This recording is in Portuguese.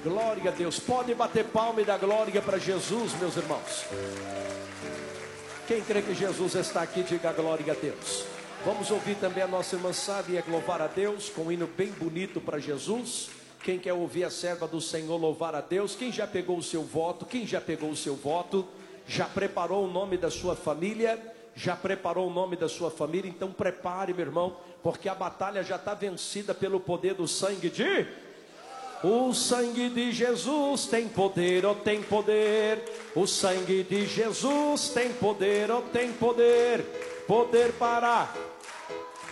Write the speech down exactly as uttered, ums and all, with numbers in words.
Glória a Deus. Pode bater palma e dar glória para Jesus, meus irmãos. Quem crê que Jesus está aqui, diga glória a Deus. Vamos ouvir também a nossa irmã Sábia louvar a Deus com um hino bem bonito para Jesus. Quem quer ouvir a serva do Senhor louvar a Deus? Quem já pegou o seu voto? Quem já pegou o seu voto? Já preparou o nome da sua família? Já preparou o nome da sua família? Então prepare, meu irmão, porque a batalha já está vencida pelo poder do sangue de... O sangue de Jesus tem poder, oh tem poder. O sangue de Jesus tem poder, oh tem poder. Poder para